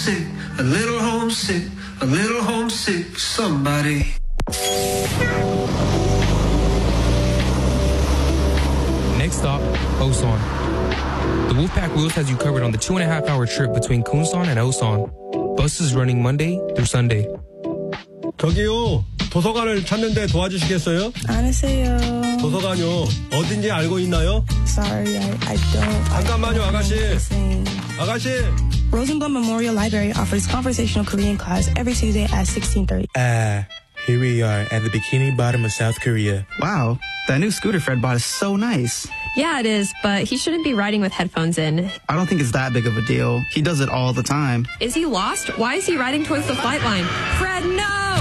homesick, a little homesick, a little homesick, somebody. Next stop, Osan. The Wolfpack Wheels has you covered on the 2.5-hour trip between Kunsan and Osan. Buses running Monday through Sunday. 저기요, 도서관을 찾는데 도와주시겠어요? 안녕하세요. 도서관요, 어딘지 알고 있나요? Sorry, I don't. 잠깐만요, 아가씨. 아가씨. Rosenblum Memorial Library offers conversational Korean class every Tuesday at 16:30. Here we are at the Bikini Bottom of South Korea. Wow, that new scooter Fred bought is so nice. Yeah, it is, but he shouldn't be riding with headphones in. I don't think it's that big of a deal. He does it all the time. Is he lost? Why is he riding towards the flight line? Fred, no!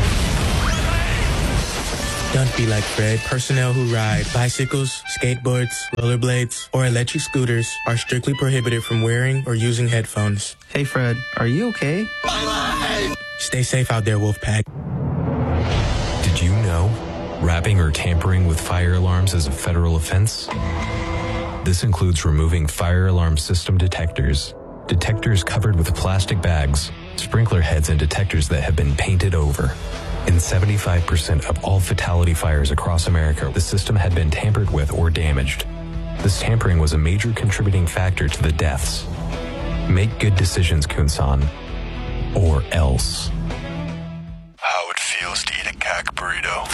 Don't be like Fred. Personnel who ride bicycles, skateboards, rollerblades, or electric scooters are strictly prohibited from wearing or using headphones. Hey Fred, are you okay? Stay safe out there, Wolfpack. Did you know wrapping or tampering with fire alarms is a federal offense? This includes removing fire alarm system detectors, detectors covered with plastic bags, sprinkler heads, and detectors that have been painted over. In 75% of all fatality fires across America, the system had been tampered with or damaged. This tampering was a major contributing factor to the deaths. Make good decisions, Kunsan, or else. How it feels to eat a cack burrito.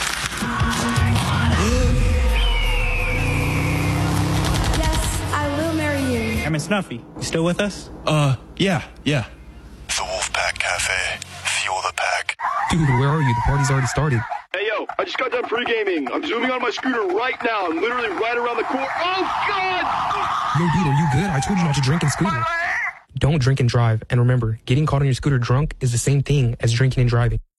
Yes, I will marry you. Airman Snuffy, you still with us? Yeah. The Wolfpack Cafe. Fuel the pack. Dude, where are you? The party's already started. Hey, yo, I just got done pre-gaming. I'm zooming on my scooter right now. I'm literally right around the corner. Oh, God! Yo, dude, are you good? I told you not to drink and scooter. Don't drink and drive. And remember, getting caught on your scooter drunk is the same thing as drinking and driving.